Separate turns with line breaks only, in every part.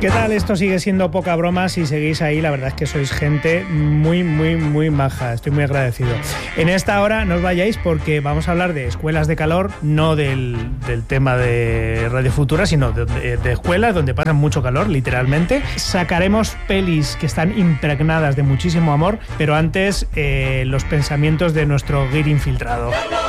¿Qué tal? Esto sigue siendo Poca Broma. Si seguís ahí, la verdad es que sois gente muy, muy, muy maja. Estoy muy agradecido. En esta hora no os vayáis porque vamos a hablar de escuelas de calor, no del tema de Radio Futura, sino de escuelas donde pasan mucho calor, literalmente. Sacaremos pelis que están impregnadas de muchísimo amor, pero antes los pensamientos de nuestro guir infiltrado.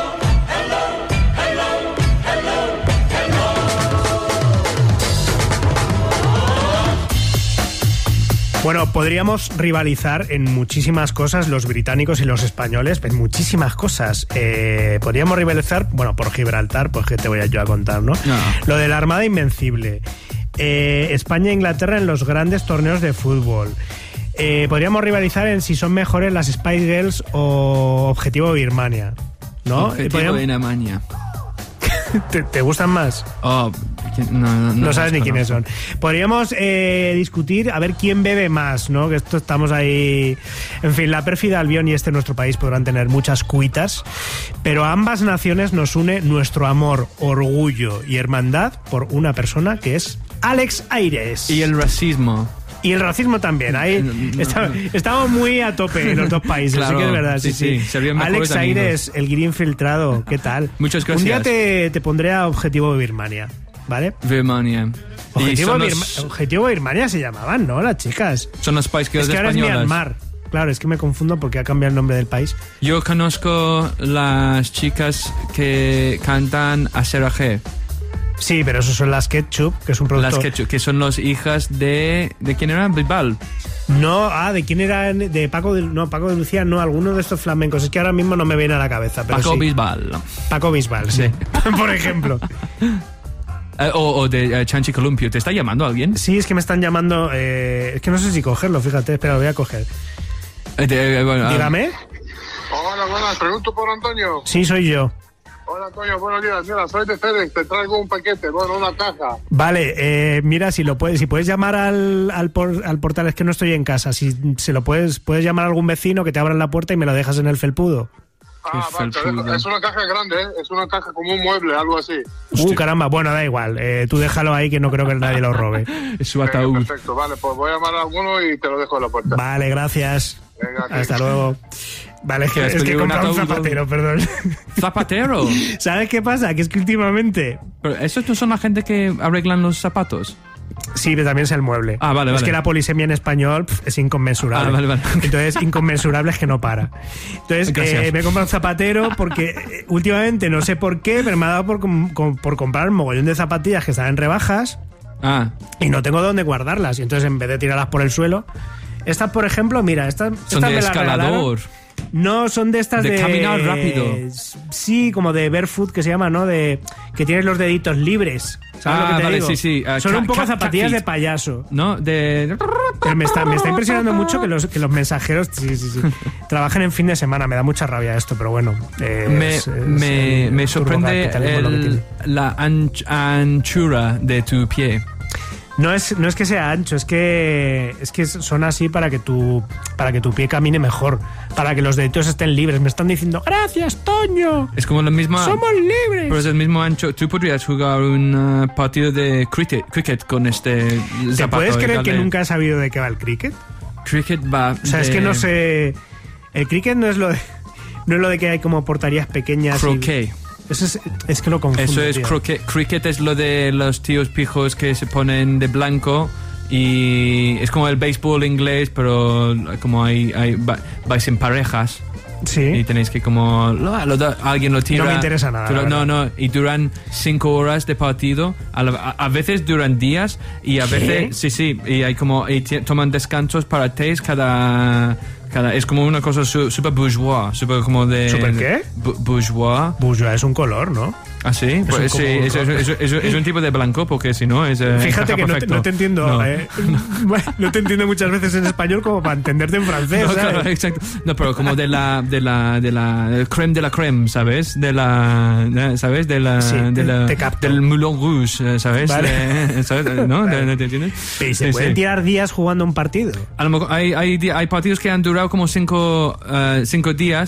Bueno, podríamos rivalizar en muchísimas cosas los británicos y los españoles, en muchísimas cosas. Podríamos rivalizar, bueno, por Gibraltar, pues que te voy yo a contar, ¿no? Lo de la Armada Invencible. España e Inglaterra en los grandes torneos de fútbol. Podríamos rivalizar en si son mejores las Spice Girls o Objetivo Birmania, ¿no?
Objetivo Birmania.
¿Te gustan más? No sabes ni quiénes son. Podríamos discutir a ver quién bebe más, ¿no? Que esto estamos ahí. En fin, la pérfida Albión y nuestro país podrán tener muchas cuitas, pero a ambas naciones nos une nuestro amor, orgullo y hermandad por una persona que es Alex Aires.
Y el racismo.
Y el racismo también. Ahí estamos muy a tope en los dos países.
Claro,
sí que es verdad. Sí. Alex Aires, el guiri infiltrado. ¿Qué tal?
Muchas gracias.
Un día te pondré a Objetivo Birmania, ¿vale?
Birmania.
Objetivo Birmania se llamaban, ¿no? Las chicas.
Son las Spice Girls españolas.
Es que ahora es Myanmar. Claro, es que me confundo porque ha cambiado el nombre del país.
Yo conozco las chicas que cantan a Sarah G.
Sí, pero esos son las Ketchup, que es un productor.
Las Ketchup, que son las hijas de ¿quién era? Bisbal.
No, ¿de quién era? De Paco de Lucía, no, alguno de estos flamencos. Es que ahora mismo no me viene a la cabeza. Pero
Paco
sí.
Bisbal.
Paco Bisbal, sí. Por ejemplo.
O de Chanchi Columpio. ¿Te está llamando alguien?
Sí, es que me están llamando. Es que no sé si cogerlo, fíjate. Espera, lo voy a coger. Dígame.
Hola, buenas. Pregunto por Antonio.
Sí, soy yo.
Hola, Antonio, buenos días. Mira, soy de FedEx, te traigo un paquete, bueno, una caja.
Vale, mira, si puedes llamar al portal, es que no estoy en casa. Si se lo puedes llamar a algún vecino que te abran la puerta y me lo dejas en el felpudo.
Vale, es una caja grande, ¿eh? Es una caja como un mueble, algo así.
Caramba, bueno, da igual. Tú déjalo ahí que no creo que nadie lo robe.
Es su ataúd.
Perfecto, vale, pues voy a llamar a alguno y te lo dejo en la puerta.
Vale, gracias.
Venga,
hasta luego. Vale, es que he comprado un zapatero, perdón.
¿Zapatero?
¿Sabes qué pasa? Que es que últimamente...
¿Pero esos no son la gente que arreglan los zapatos?
Sí, pero también es el mueble.
Vale.
Es que la polisemia en español es inconmensurable.
Vale.
Entonces, inconmensurable es que no para. Entonces, me he comprado un zapatero porque últimamente, no sé por qué, pero me ha dado por comprar un mogollón de zapatillas que están en rebajas y no tengo dónde guardarlas. Y entonces, en vez de tirarlas por el suelo... Estas, por ejemplo, mira, estas
son de escalador.
No, son de estas de
caminar rápido.
Sí, como de barefoot, que se llama, ¿no? De que tienes los deditos libres. ¿Sabes lo que te digo?
Sí.
Son un poco zapatillas de payaso.
¿No?
Pero me está impresionando mucho que los mensajeros sí. trabajen en fin de semana. Me da mucha rabia esto, pero bueno.
Me sorprende la anchura de tu pie.
No es que sea ancho, es que son así para que tu pie camine mejor, para que los deditos estén libres. Me están diciendo, gracias, Toño.
Es como la misma...
Somos libres.
Pero es el mismo ancho. Tú podrías jugar un partido de cricket con este zapato.
¿Te puedes creer que nunca he sabido de qué va el cricket?
Cricket va...
O sea, es que no sé... El cricket no es lo de que hay como porterías pequeñas.
Croquet.
Eso es que lo confundo.
Eso es cricket es lo de los tíos pijos que se ponen de blanco y es como el béisbol inglés, pero como vais en parejas.
Sí.
Y tenéis que como alguien lo tira.
No me interesa nada.
No, y duran 5 horas de partido. A veces duran días y a veces sí, y hay como toman descansos para test cada es como una cosa super bourgeois, super como de...
¿Super qué?
Bourgeois.
Bourgeois es un color, ¿no?
¿Ah, sí? Pues sí, es un tipo de blanco, porque si no es...
Fíjate que no te entiendo. No te entiendo muchas veces en español como para entenderte en francés, ¿sabes?
Claro, exacto. No, pero como del crème de la crème, ¿sabes? ¿Sabes? Del Moulin Rouge, ¿sabes?
Vale.
¿Sabes? ¿No?
Vale.
¿No te entiendes?
¿Y se pueden tirar días jugando un partido?
A lo mejor hay partidos que han durado como 5 días.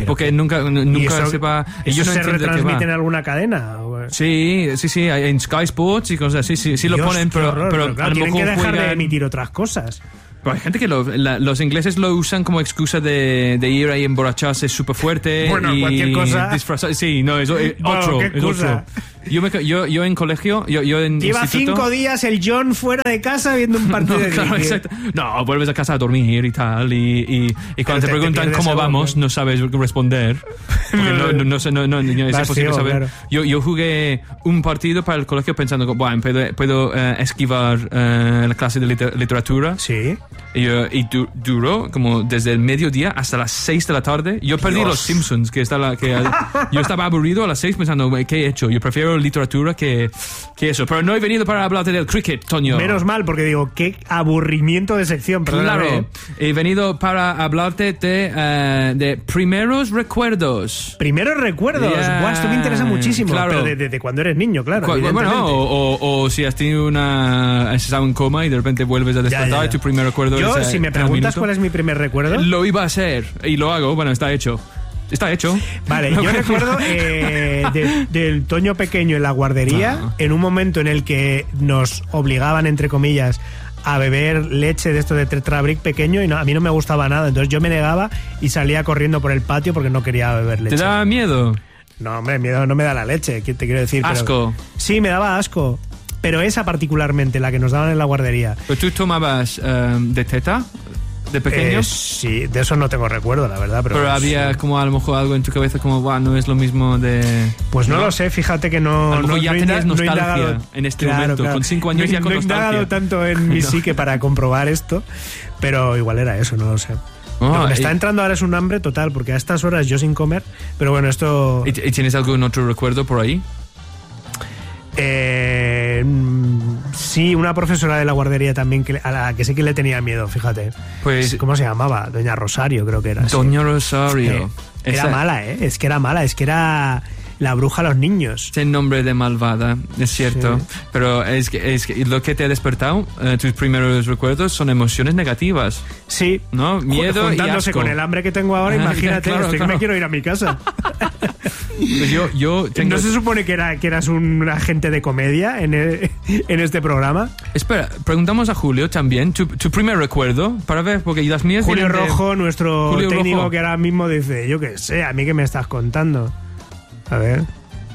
porque nunca sepa...
¿Eso
yo no
se
entiendo de qué
retransmite en
va.
alguna cadena?
Sí, en Sky Sports y cosas así, sí lo
Dios,
ponen,
qué horror,
pero
claro,
a lo
tienen que
mejor
dejar de
juegan...
emitir otras cosas.
Pero hay gente que los ingleses lo usan como excusa de ir ahí a emborracharse súper fuerte.
Bueno,
y
cualquier cosa.
Disfrazar. Sí, no, eso es
Bueno,
otro.
¿qué
Es
excusa?
otro. Yo en colegio, yo en
Lleva
instituto...
5 días el John fuera de casa viendo un partido
No,
de
claro,
cricket.
exacto. No, vuelves a casa a dormir y tal. Y cuando te preguntan
pierdes
cómo
el
vamos,
orden.
no sabes responder. Porque no sé, no, es imposible
Vacío,
saber.
claro.
Yo jugué un partido para el colegio pensando que bueno, puedo esquivar la clase de literatura.
Sí.
Y duró como desde el mediodía hasta las 6 de la tarde. Yo perdí
Dios.
los Simpsons, yo estaba aburrido a las 6 pensando, ¿qué he hecho? Yo prefiero literatura que eso. Pero no he venido para hablarte del cricket, Toño.
Menos mal, porque digo, qué aburrimiento de sección. Perdóname.
Claro, he venido para hablarte de primeros recuerdos.
Primeros recuerdos.
Yeah,
Buah, esto me interesa muchísimo.
claro.
Pero de cuando eres niño, claro.
Bueno,
evidentemente.
o si has tenido has estado en coma y de repente vuelves a despertar
Ya.
y tu primer recuerdo
Yo,
es...
si me preguntas cuál es mi primer recuerdo...
Lo iba a hacer y lo hago, bueno, está hecho. Está hecho.
Vale, yo recuerdo del Toño pequeño en la guardería, en un momento en el que nos obligaban, entre comillas, a beber leche de esto de Tetra Brick pequeño y a mí no me gustaba nada. Entonces yo me negaba y salía corriendo por el patio porque no quería beber leche.
¿Te da miedo?
No, hombre, miedo no me da la leche, ¿qué te quiero decir? Pero-
Asco.
sí, me daba asco. Pero esa particularmente, la que nos daban en la guardería.
¿Pero tú tomabas de teta de pequeño?
Sí, de eso no tengo recuerdo, la verdad. Pero
había
sí.
como a lo mejor algo en tu cabeza como, no es lo mismo de...
Pues no lo sé, fíjate que no...
A lo mejor ya tenías
no he
nostalgia
indagado-
en este momento, con 5 años
no,
ya con
no he
nostalgia.
indagado tanto en mi
No.
psique para comprobar esto, pero igual era eso, no lo sé. Lo que me está entrando ahora es un hambre total, porque a estas horas yo sin comer, pero bueno, esto...
¿Y tienes algún otro recuerdo por ahí?
Sí, una profesora de la guardería también a la que sí que le tenía miedo, fíjate.
Pues...
¿Cómo se llamaba? Doña Rosario, creo que era. sí.
Doña Rosario.
Era mala, ¿eh? Es que era mala, es que era la bruja a los niños.
Ese nombre de malvada, es cierto.
Sí.
Pero es que lo que te ha despertado, tus primeros recuerdos son emociones negativas.
Sí.
¿No? Miedo y
juntándose
asco.
con el hambre que tengo ahora, imagínate,
Claro,
estoy que
claro.
me quiero ir a mi casa.
Pues yo tengo...
¿No se supone que eras un agente de comedia en este programa?
Espera, preguntamos a Julio también, tu primer recuerdo, para ver, porque las mías...
Julio
vienen de-
Rojo, nuestro
Julio
técnico
Rojo.
que ahora mismo dice, yo qué sé, a mí qué me estás contando. A ver.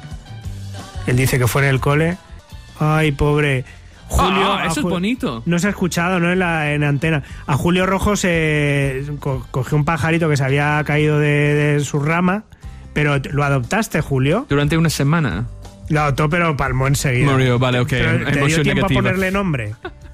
Él dice que fue en el cole. Ay, pobre. Julio, a
eso es
Ju-
bonito.
No se ha escuchado, ¿no? En antena. A Julio Rojo se cogió un pajarito que se había caído de su rama. Pero ¿lo adoptaste, Julio?
Durante una semana.
Lo adoptó, pero palmó enseguida.
Murió, vale, ok.
Pero, ¿te dio
Emoción
tiempo
negativa.
a ponerle nombre?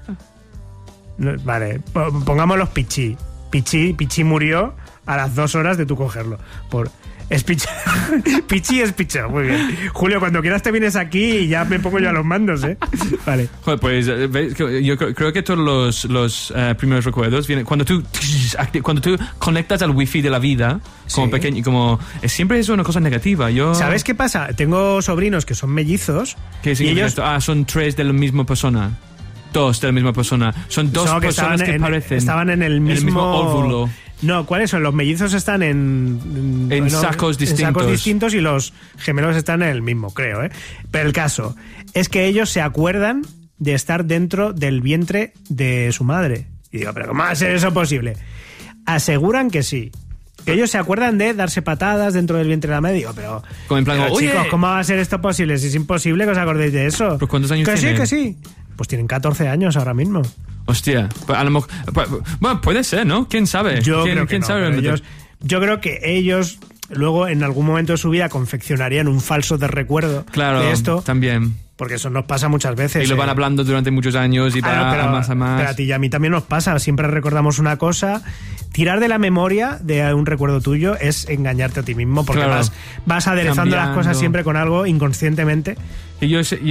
No, vale, pongámoslos Pichi. Pichi murió a las 2 horas de tú cogerlo. Es Pichi. Pichi es Picho, muy bien. Julio, cuando quieras te vienes aquí y ya me pongo yo a los mandos, ¿eh? Vale.
Joder, pues ¿ves? Yo creo que todos los primeros recuerdos vienen cuando tú conectas al wifi de la vida como
Sí.
pequeño, como siempre es una cosa negativa.
¿Sabes qué pasa? Tengo sobrinos que son mellizos.
¿Qué
y
significa
ellos
esto? Son 3 de la misma persona. 2 de la misma persona. Son 2
que
personas que parecen.
estaban en el mismo
óvulo.
No, ¿cuáles son? Los mellizos están en
sacos distintos.
En sacos distintos y los gemelos están en el mismo, creo, ¿eh? Pero el caso es que ellos se acuerdan de estar dentro del vientre de su madre. Y digo, ¿pero cómo va a ser eso posible? Aseguran que sí. Que ellos se acuerdan de darse patadas dentro del vientre de la madre. Digo, pero
Como en plan, oye,
chicos, ¿cómo va a ser esto posible? Si es imposible que os acordéis de eso.
¿Pero cuántos años
que
tienen?
Que sí. Pues tienen 14 años ahora mismo.
Hostia, a lo mejor, bueno, puede ser, ¿no? ¿Quién sabe?
Yo creo que
¿quién
no,
sabe
pero
realmente?
yo creo que ellos luego en algún momento de su vida confeccionarían un falso de recuerdo
Claro,
de esto,
también.
porque eso nos pasa muchas veces.
Y lo van hablando durante muchos años y
Claro,
va a más a más.
pero a ti y a mí también nos pasa, siempre recordamos una cosa. Tirar de la memoria de un recuerdo tuyo es engañarte a ti mismo, porque
Claro.
vas aderezando las
Cambiando.
cosas siempre con algo inconscientemente.
Y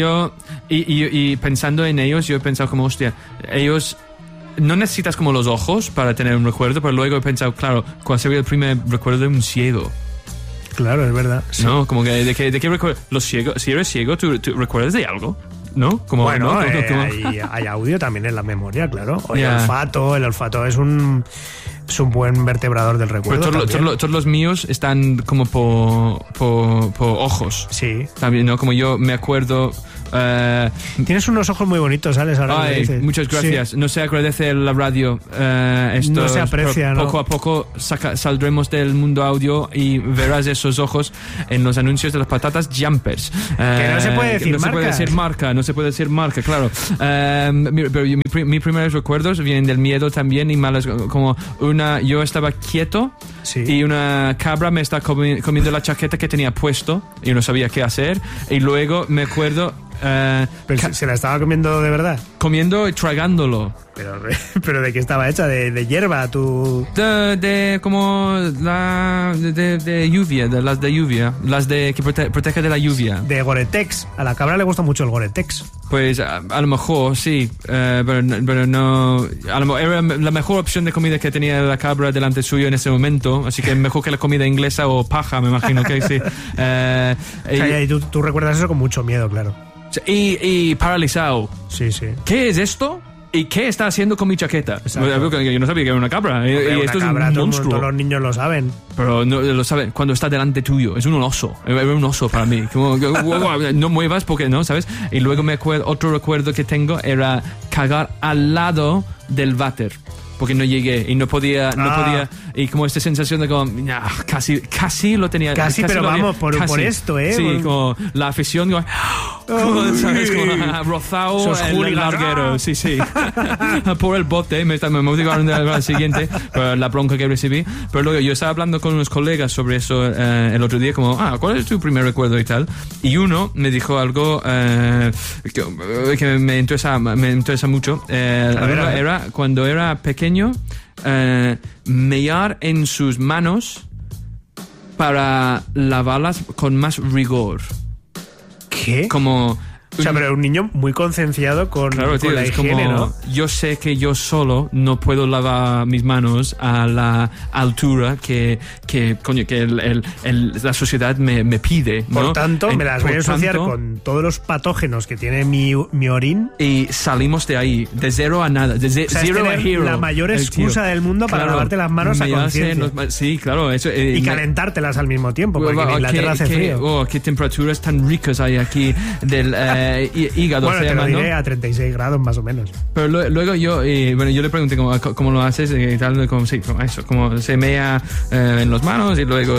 y pensando en ellos, yo he pensado como, hostia, ellos no necesitas como los ojos para tener un recuerdo, pero luego he pensado, claro, ¿cuál sería el primer recuerdo de un ciego?
Claro, es verdad. Sí.
¿No? Como que, ¿de qué recuerdo? Los ciegos, si eres ciego, ¿tú recuerdas de algo? ¿no? Como,
bueno,
¿no?
hay audio también en la memoria, claro. O el
Yeah.
olfato es un buen vertebrador del recuerdo.
Pero todos los míos están como por ojos.
Sí.
También, ¿no? Como yo me acuerdo...
Tienes unos ojos muy bonitos, Alex, ahora que lo
Ay,
dices.
muchas gracias.
Sí.
No se agradece la radio. Esto
No se aprecia, ¿no?
Poco a poco saldremos del mundo audio y verás esos ojos en los anuncios de las patatas Jumpers.
Que no se puede decir
no se puede decir marca, no se puede decir marca, claro. Pero mis primeros recuerdos vienen del miedo también y malas, como yo estaba quieto
Sí.
y una cabra me está comiendo la chaqueta que tenía puesto y no sabía qué hacer, y luego me acuerdo
Pero se la estaba comiendo de verdad.
comiendo y tragándolo.
Pero ¿de qué estaba hecha? ¿De hierba?
De como de lluvia, de las de lluvia, las de que protege de la lluvia.
De Gore-Tex. A la cabra le gusta mucho el Gore-Tex.
Pues a lo mejor sí, pero no. A lo mejor era la mejor opción de comida que tenía la cabra delante suyo en ese momento, así que mejor que la comida inglesa o paja, me imagino que sí.
Y tú recuerdas eso con mucho miedo, claro.
Y paralizado.
Sí, sí.
¿Qué es esto? ¿Y qué está haciendo con mi chaqueta?
Exacto.
Yo no sabía que era una cabra. Y
Una
esto
cabra,
es un monstruo.
todos los niños lo saben.
Pero no lo saben cuando está delante tuyo. Es un oso. Era un oso para mí. Como, no muevas porque no, ¿sabes? Y luego me acuerdo, otro recuerdo que tengo era cagar al lado del váter. Porque no llegué y no podía. Y como esta sensación de como, casi lo tenía.
Casi pero vamos, por esto, ¿eh?
Sí, como la afición, como, ¿sabes? Como rozado el larguero. Sí. Por el bote, me motivaron de la siguiente, por la bronca que recibí. Pero luego yo estaba hablando con unos colegas sobre eso el otro día, como, ¿cuál es tu primer recuerdo y tal? Y uno me dijo algo que me interesa mucho. Era cuando era pequeño, mear en sus manos para lavarlas con más rigor.
¿Qué?
Como...
O sea, pero un niño muy concienciado con la
es
higiene,
como,
¿no?
yo sé que yo solo no puedo lavar mis manos a la altura que la sociedad me pide, ¿no?
Por tanto, me las voy a ensuciar con todos los patógenos que tiene mi orín.
Y salimos de ahí, de cero a nada, de zero a hero.
La mayor excusa del mundo para lavarte las manos a conciencia.
Sí, claro. Eso,
y calentártelas al mismo tiempo, porque en Inglaterra hace frío.
Qué temperaturas tan ricas hay aquí del... hígado.
Bueno, te lo diré a 36 grados más o menos.
Pero luego yo le pregunté cómo lo haces y tal, como eso, como se mea en las manos y luego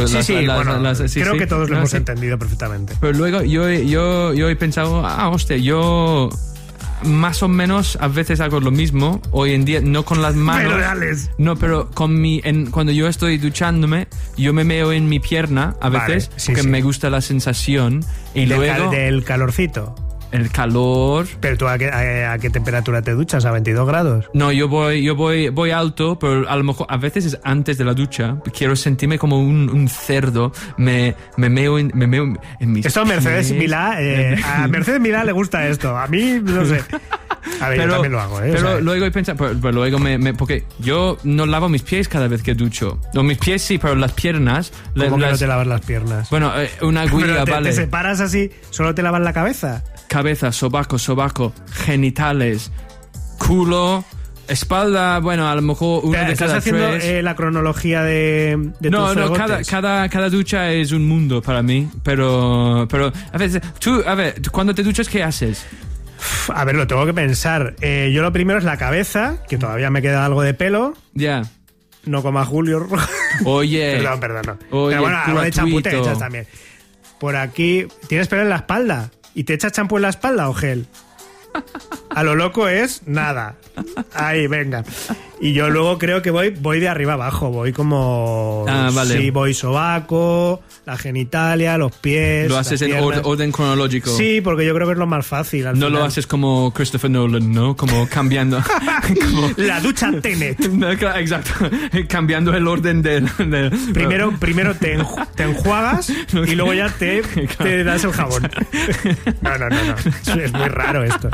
creo que todos lo hemos entendido perfectamente.
Pero luego yo he pensado, hostia, yo más o menos a veces hago lo mismo hoy en día, no con las manos.
Pero dales.
No, pero cuando yo estoy duchándome, yo me meo en mi pierna a veces, porque me gusta la sensación. Y luego
del calorcito.
El calor.
¿Pero tú a qué temperatura te duchas? ¿A 22 grados?
No, yo voy alto, pero a lo mejor a veces es antes de la ducha. Quiero sentirme como un cerdo. Me meo en mis
Esto Mercedes Milá, a Mercedes Milá le gusta esto. A mí, no sé. A ver, yo también lo hago, ¿eh?
Pero luego he pensado, pero luego porque yo no lavo mis pies cada vez que ducho. No, mis pies sí, pero las piernas...
¿Cómo que no te lavas las piernas?
Bueno, una guía,
pero
vale.
¿Te separas así? ¿Solo te lavas la cabeza?
Cabeza, sobaco, genitales, culo, espalda, bueno, a lo mejor uno de cada tres. ¿Estás haciendo
la cronología de tus fregotes?
Cada ducha es un mundo para mí, pero a veces, tú, cuando te duchas, ¿qué haces?
A ver, lo tengo que pensar. Yo lo primero es la cabeza, que todavía me queda algo de pelo.
Ya.
No como a Julio.
Oye.
Perdón, no.
Oye,
pero bueno, algo de champú te
gratuito.
echas también. Por aquí, ¿tienes pelo en la espalda? ¿Y te echas champú en la espalda o gel? A lo loco es nada. Ahí, venga. Y yo luego creo que voy de arriba abajo. Voy como...
vale.
Sí, voy sobaco, la genitalia, los pies.
Lo haces en orden cronológico.
Sí, porque yo creo que es lo más fácil.
No lo haces como Christopher Nolan, ¿no? Como cambiando.
La ducha Tenet.
Exacto. Cambiando el orden del...
Primero te enjuagas y luego ya te das el jabón. No. Es muy raro esto.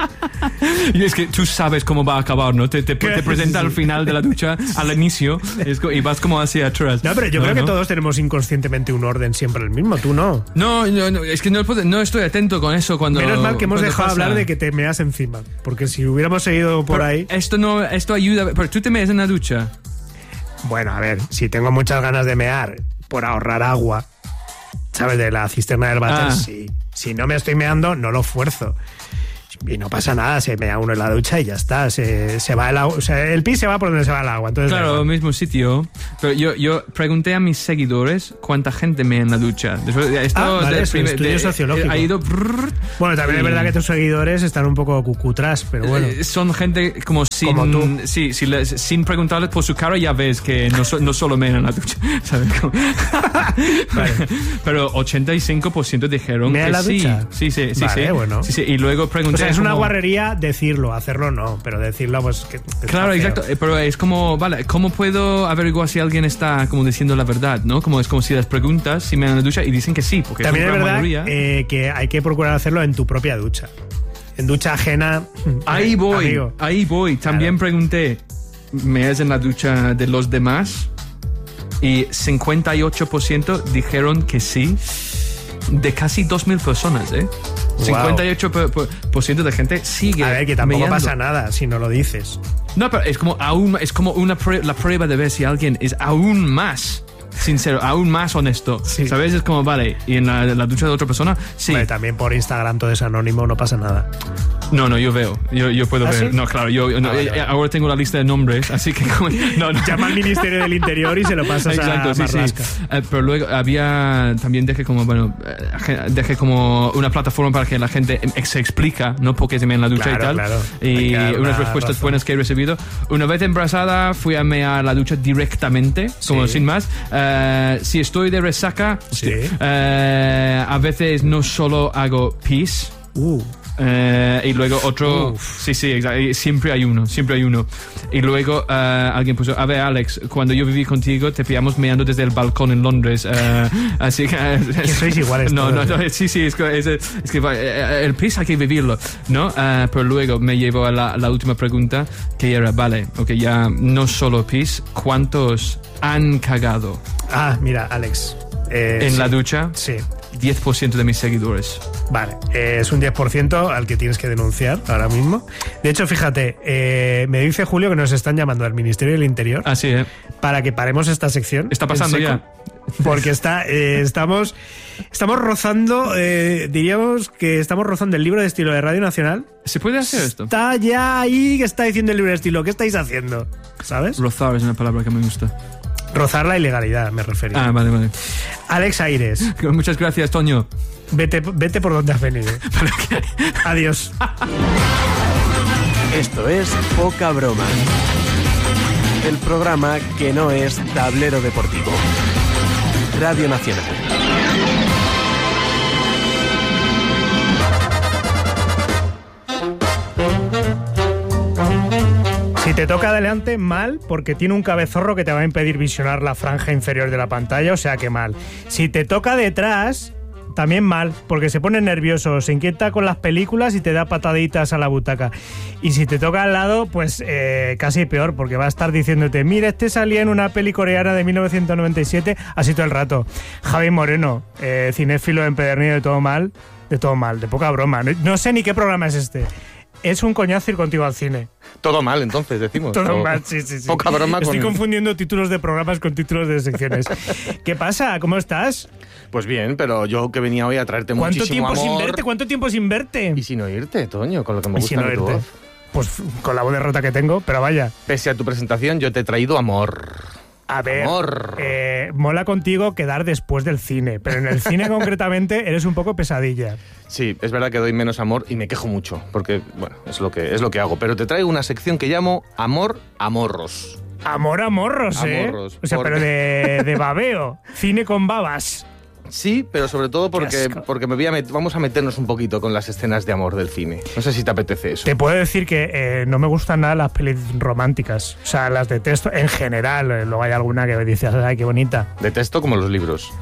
Y es que tú sabes cómo va a acabar, ¿no? Te presenta al final de la ducha, al inicio, y vas como hacia atrás.
No, pero yo creo que todos tenemos inconscientemente un orden siempre el mismo, tú no.
No, es que no estoy atento con eso cuando...
Menos mal que hemos dejado
pasa.
hablar de que te meas encima, porque si hubiéramos seguido por ahí...
Esto ayuda... Pero tú te meas en la ducha.
Bueno, a ver, si tengo muchas ganas de mear por ahorrar agua, ¿sabes? De la cisterna del váter, sí. Si no me estoy meando, no lo fuerzo. Y no pasa nada, se mea uno en la ducha y ya está. Se va el agua, o sea, el pis se va por donde se va el agua. Entonces,
claro, mismo sitio. Pero yo pregunté a mis seguidores cuánta gente mea en la ducha.
Vale, es un estudio sociológico.
Ha ido...
Bueno, también es verdad que tus seguidores están un poco cucutras, pero bueno.
Son gente como sin...
Como tú.
Sí, sin preguntarles por su cara ya ves que no solo mean en la ducha, ¿sabes?
Vale.
Pero 85% dijeron
¿mea
que
en la ducha?
Sí.
Vale, bueno.
Sí. Y luego pregunté...
O sea, es una
como...
guarrería decirlo, hacerlo no, pero decirlo pues...
Claro, exacto, pero es como, vale, ¿cómo puedo averiguar si alguien está como diciendo la verdad, no? Es como si les preguntas si mean en la ducha y dicen que sí, porque
también es verdad
mayoría.
Que hay que procurar hacerlo en tu propia ducha. En ducha ajena...
Ahí voy. También
claro.
Pregunté, ¿meas en la ducha de los demás? Y 58% dijeron que sí. De casi 2.000 personas, ¿eh?
Wow.
58% de gente sigue.
A ver, que tampoco
meando.
pasa nada si no lo dices.
No, pero es como la prueba de ver si alguien es aún más sincero, aún más honesto.
Sí.
¿Sabes? Es como, vale, y en la ducha de otra persona, sí.
Vale, también por Instagram todo es anónimo, no pasa nada.
No, yo veo. Yo puedo ver.
¿Sí?
No, claro, vale. Ahora tengo la lista de nombres, así que... No.
Llama al Ministerio del Interior y se lo pasas
Exacto,
a Marlaska.
Sí. Pero luego también dejé como una plataforma para que la gente se explica, ¿no? Por qué se mea en la ducha,
Claro,
y tal.
claro.
Y unas respuestas
razón.
buenas que he recibido. Una vez embarazada fui a mear la ducha directamente, como sin más. Si estoy de resaca,
Sí.
a veces no solo hago pis. Y luego otro... Sí, exacto. Siempre hay uno. Y luego alguien puso, a ver, Alex, cuando yo viví contigo te pillamos meando desde el balcón en Londres. Así que...
Que sois iguales
No,
todos,
sí, es que el pis hay que vivirlo, ¿no? Pero luego me llevo a la última pregunta, que era, vale, ok, ya no solo pis, ¿cuántos han cagado?
Mira, Alex.
En la ducha,
Sí.
10% de mis seguidores.
Vale, es un 10% al que tienes que denunciar ahora mismo. De hecho, fíjate, me dice Julio que nos están llamando al Ministerio del Interior
Así,
para que paremos esta sección.
Está pasando
en seco,
ya.
Porque estamos rozando, diríamos que estamos rozando el libro de estilo de Radio Nacional.
¿Se puede hacer esto?
Está ya ahí que está diciendo el libro de estilo. ¿Qué estáis haciendo? ¿Sabes?
Rozar es una palabra que me gusta.
Rozar la ilegalidad, me refería.
Vale.
Alex Aires,
Muchas gracias, Toño.
vete por donde has venido. Adiós.
Esto es Poca Broma. El programa que no es tablero deportivo. Radio Nacional.
Si te toca adelante, mal, porque tiene un cabezorro que te va a impedir visionar la franja inferior de la pantalla, o sea que mal. Si te toca detrás, también mal, porque se pone nervioso, se inquieta con las películas y te da pataditas a la butaca. Y si te toca al lado, pues casi peor, porque va a estar diciéndote, mira, este salía en una peli coreana de 1997, así todo el rato. Javi Moreno, cinéfilo empedernido de todo mal, de poca broma. No sé ni qué programa es este. Es un coñazo ir contigo al cine.
Todo mal, entonces, decimos.
Todo mal, sí.
Poca broma.
Estoy confundiendo títulos de programas con títulos de secciones. ¿Qué pasa? ¿Cómo estás?
Pues bien, pero yo que venía hoy a traerte muchísimo amor.
¿Cuánto tiempo sin verte?
Y sin oírte, Toño, con lo que me
Y
gusta
sin
de tu
oírte.
voz.
Pues con la voz de rata que tengo, pero vaya.
Pese a tu presentación, yo te he traído amor.
A ver,
Amor.
mola contigo quedar después del cine, pero en el cine concretamente eres un poco pesadilla.
Sí, es verdad que doy menos amor y me quejo mucho, porque, bueno, es lo que hago. Pero te traigo una sección que llamo Amor a Morros.
Amor a morros, ¿eh?
Morros,
O sea,
porque-
pero de babeo. Cine con babas.
Sí, pero sobre todo
Qué asco.
porque vamos a meternos un poquito con las escenas de amor del cine. No sé si te apetece eso.
Te puedo decir que no me gustan nada las pelis románticas. O sea, las detesto en general. Luego hay alguna que dices, ay, qué bonita.
Detesto como los libros.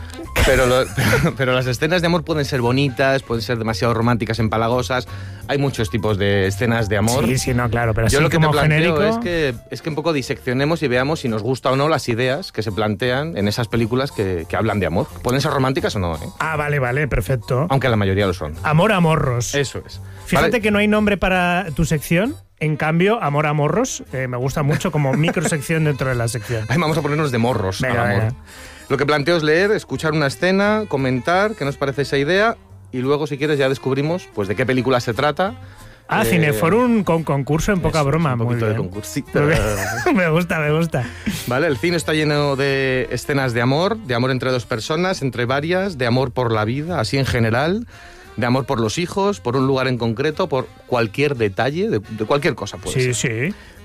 Pero las escenas de amor pueden ser bonitas, pueden ser demasiado románticas, empalagosas. Hay muchos tipos de escenas de amor.
Sí, no, claro, pero
yo
así
lo que
como
te planteo
genérico...
es que un poco diseccionemos y veamos si nos gusta o no las ideas que se plantean en esas películas que hablan de amor. Pueden ser románticas o no, ¿eh?
Ah, vale, perfecto.
Aunque la mayoría lo son.
Amor a morros.
Eso es.
Fíjate
Vale.
que no hay nombre para tu sección. En cambio, Amor a morros me gusta mucho como microsección dentro de la sección.
Ay, vamos a ponernos de morros
Venga,
al amor.
venga.
Lo que planteo es leer, escuchar una escena, comentar qué nos parece esa idea y luego, si quieres, ya descubrimos pues de qué película se trata.
Ah, Cineforum con concurso en poca
Eso,
broma.
un
Muy
poquito de
bien.
concursito.
Me gusta.
Vale, el cine está lleno de escenas de amor entre dos personas, entre varias, de amor por la vida, así en general, de amor por los hijos, por un lugar en concreto, por cualquier detalle, de cualquier cosa puede
Sí,
ser.
sí.